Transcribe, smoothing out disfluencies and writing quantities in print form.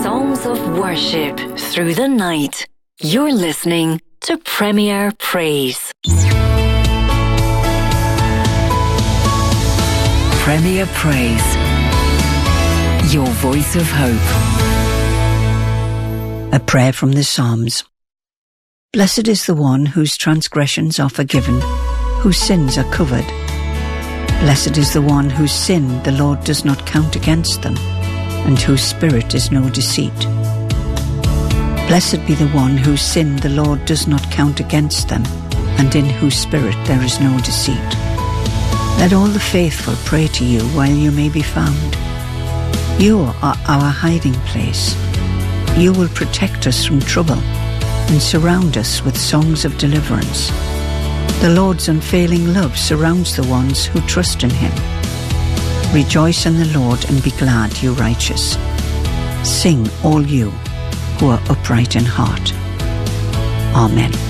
songs of worship through the night. You're listening to Premier Praise. Premier Praise. Your voice of hope. A prayer from the Psalms. Blessed is the one whose transgressions are forgiven, whose sins are covered. Blessed is the one whose sin the Lord does not count against them, and whose spirit is no deceit. Blessed be the one whose sin the Lord does not count against them, and in whose spirit there is no deceit. Let all the faithful pray to you while you may be found. You are our hiding place. You will protect us from trouble and surround us with songs of deliverance. The Lord's unfailing love surrounds the ones who trust in him. Rejoice in the Lord and be glad, you righteous. Sing, all you who are upright in heart. Amen.